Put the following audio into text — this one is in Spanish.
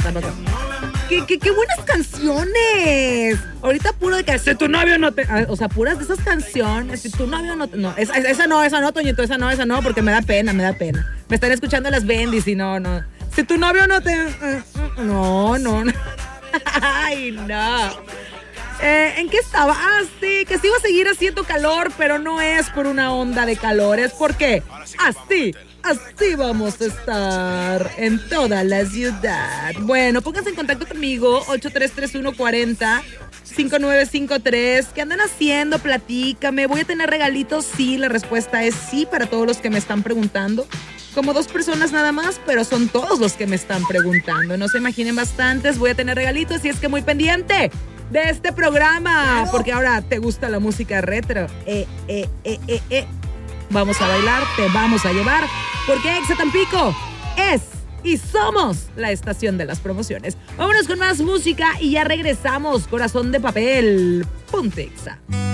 tampoco. ¡Qué buenas canciones! Ahorita puro de que si tu novio no te... O sea, puras de esas canciones. Si tu novio no te... No, esa no, Toñito, esa no, porque me da pena. Me están escuchando las bendis y no. Si tu novio no te... No. Ay, no. ¿En qué estaba? Sí, que sí iba a seguir haciendo calor, pero no es por una onda de calor, es porque así vamos a estar en toda la ciudad. Bueno, pónganse en contacto conmigo, 833140-5953. ¿Qué andan haciendo? Platícame. ¿Voy a tener regalitos? Sí, la respuesta es sí para todos los que me están preguntando. Como 2 personas nada más, pero son todos los que me están preguntando. No se imaginen bastantes, voy a tener regalitos, y es que muy pendiente de este programa, porque ahora te gusta la música retro. Vamos a bailar, te vamos a llevar, porque Exa Tampico es y somos la estación de las promociones. Vámonos con más música y ya regresamos. Corazón de papel. Ponte Exa.